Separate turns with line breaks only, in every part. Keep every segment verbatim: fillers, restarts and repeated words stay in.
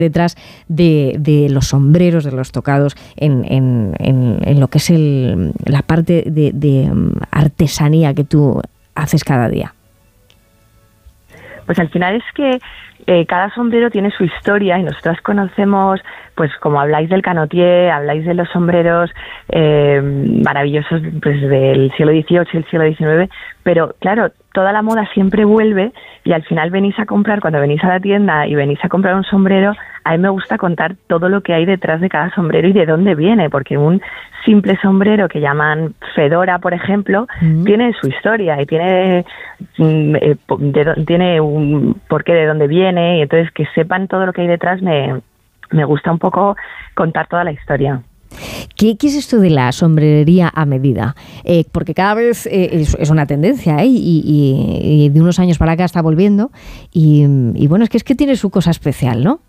detrás de, de los sombreros, de los tocados, en, en, en, en lo que es el, la parte de, de artesanía que tú haces cada día?
Pues al final es que eh, cada sombrero tiene su historia y nosotras conocemos, pues como habláis del canotier, habláis de los sombreros eh, maravillosos pues del siglo dieciocho y el siglo diecinueve, pero claro, toda la moda siempre vuelve y al final venís a comprar, cuando venís a la tienda y venís a comprar un sombrero, a mí me gusta contar todo lo que hay detrás de cada sombrero y de dónde viene, porque un simple sombrero que llaman fedora, por ejemplo, mm. tiene su historia y tiene, eh, de, tiene un porqué de dónde viene, y entonces que sepan todo lo que hay detrás me, me gusta un poco contar toda la historia.
¿Qué, ¿Qué es esto de la sombrerería a medida? Eh, porque cada vez eh, es, es una tendencia, ¿eh? y, y, y de unos años para acá está volviendo y, y bueno, es que es que tiene su cosa especial, ¿no?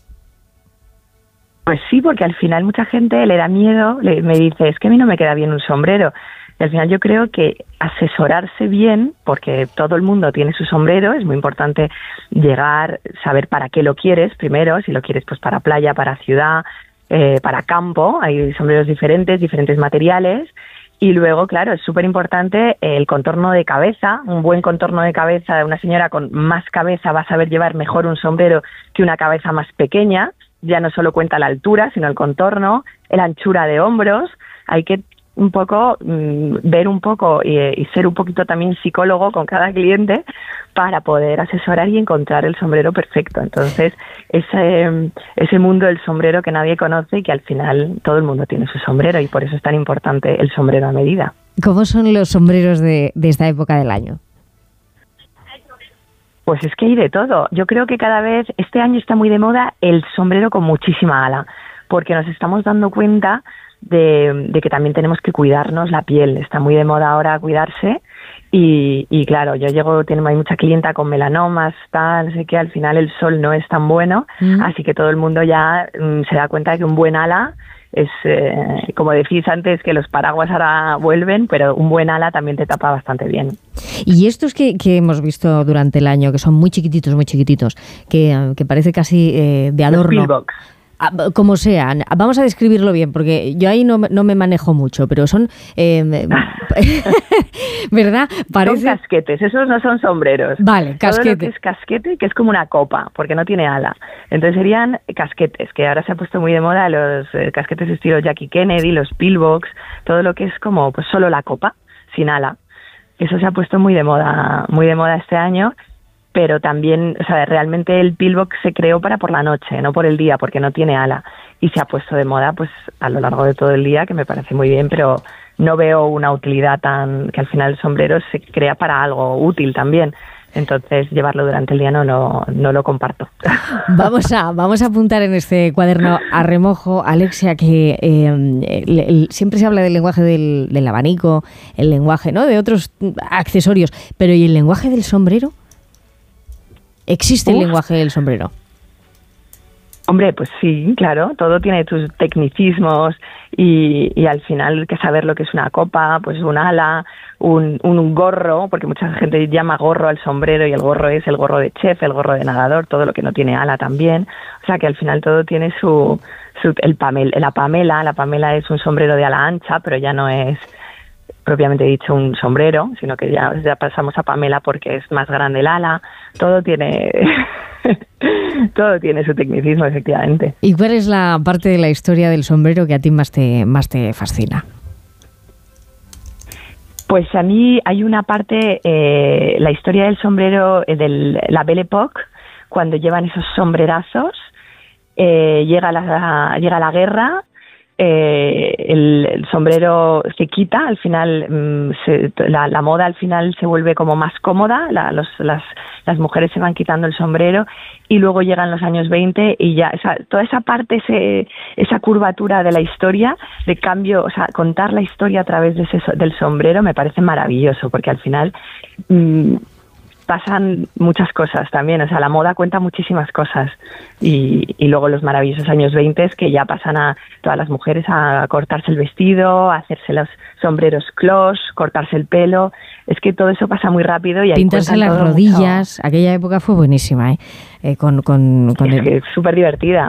Pues sí, porque al final mucha gente le da miedo, le, me dice, es que a mí no me queda bien un sombrero. Y al final yo creo que asesorarse bien, porque todo el mundo tiene su sombrero, es muy importante llegar, saber para qué lo quieres primero, si lo quieres pues para playa, para ciudad, eh, para campo, hay sombreros diferentes, diferentes materiales. Y luego, claro, es súper importante el contorno de cabeza, un buen contorno de cabeza. Una señora con más cabeza va a saber llevar mejor un sombrero que una cabeza más pequeña. Ya no solo cuenta la altura, sino el contorno, la anchura de hombros. Hay que un poco mmm, ver un poco y, y ser un poquito también psicólogo con cada cliente para poder asesorar y encontrar el sombrero perfecto. Entonces, ese, ese mundo del sombrero que nadie conoce y que al final todo el mundo tiene su sombrero y por eso es tan importante el sombrero a medida.
¿Cómo son los sombreros de, de esta época del año?
Pues es que hay de todo. Yo creo que cada vez, este año está muy de moda el sombrero con muchísima ala, porque nos estamos dando cuenta de, de que también tenemos que cuidarnos la piel. Está muy de moda ahora cuidarse y, y claro, yo llego, tengo, hay mucha clienta con melanomas, tal, no sé qué, al final el sol no es tan bueno, mm. así que todo el mundo ya mm, se da cuenta de que un buen ala es, eh, como decís antes, que los paraguas ahora vuelven, pero un buen ala también te tapa bastante bien.
Y estos que, que hemos visto durante el año, que son muy chiquititos, muy chiquititos, que, que parece casi eh, de adorno.
Los pillbox.
Como sean, vamos a describirlo bien, porque yo ahí no, no me manejo mucho, pero son, eh, ¿verdad? Parece...
Son casquetes, esos no son sombreros.
Vale, casquete.
Todo lo que es casquete, que es como una copa, porque no tiene ala. Entonces serían casquetes, que ahora se ha puesto muy de moda los eh, casquetes estilo Jackie Kennedy, los pillbox, todo lo que es como pues solo la copa, sin ala. Eso se ha puesto muy de moda, muy de moda este año. Pero también, o sea, realmente el pillbox se creó para por la noche, no por el día, porque no tiene ala. Y se ha puesto de moda pues a lo largo de todo el día, que me parece muy bien, pero no veo una utilidad tan... que al final el sombrero se crea para algo útil también. Entonces, llevarlo durante el día no, no, no lo comparto.
Vamos a, vamos a apuntar en este cuaderno a remojo, Alexia, que eh, el, el, siempre se habla del lenguaje del, del abanico, el lenguaje, ¿no?, de otros accesorios, pero ¿y el lenguaje del sombrero? ¿Existe el Uf. lenguaje del sombrero?
Hombre, pues sí, claro, todo tiene sus tecnicismos y, y al final hay que saber lo que es una copa, pues un ala, un, un gorro, porque mucha gente llama gorro al sombrero y el gorro es el gorro de chef, el gorro de nadador, todo lo que no tiene ala también. O sea que al final todo tiene su... su el pamel, la pamela, la pamela es un sombrero de ala ancha, pero ya no es propiamente dicho un sombrero, sino que ya, ya pasamos a pamela porque es más grande el ala. Todo tiene todo tiene su tecnicismo, efectivamente.
¿Y cuál es la parte de la historia del sombrero que a ti más te más te fascina?
Pues a mí hay una parte, eh, la historia del sombrero eh, de la Belle Époque, cuando llevan esos sombrerazos, eh, llega la llega la guerra. Eh, el, el sombrero se quita, al final mmm, se, la, la moda al final se vuelve como más cómoda, la, los, las, las mujeres se van quitando el sombrero y luego llegan los años veinte y ya esa, toda esa parte, ese, esa curvatura de la historia, de cambio, o sea, contar la historia a través de ese, del sombrero me parece maravilloso, porque al final... Mmm, pasan muchas cosas también, o sea, la moda cuenta muchísimas cosas y, y luego los maravillosos años veinte que ya pasan a todas las mujeres a cortarse el vestido, a hacerse los sombreros cloche, cortarse el pelo, es que todo eso pasa muy rápido y ahí
pintarse las rodillas,
mucho.
Aquella época fue buenísima, ¿eh? Eh, con, con, con
es
el...
que es súper divertida.